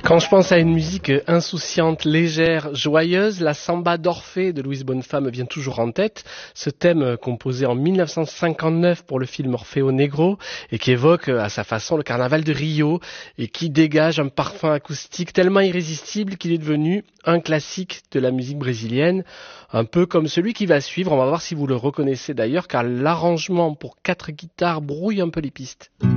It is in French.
Quand je pense à une musique insouciante, légère, joyeuse, la samba d'Orphée de Louise Bonnefa me vient toujours en tête. Ce thème composé en 1959 pour le film Orfeo Negro et qui évoque à sa façon le carnaval de Rio et qui dégage un parfum acoustique tellement irrésistible qu'il est devenu un classique de la musique brésilienne, un peu comme celui qui va suivre. On va voir si vous le reconnaissez d'ailleurs car l'arrangement pour 4 guitares brouille un peu les pistes.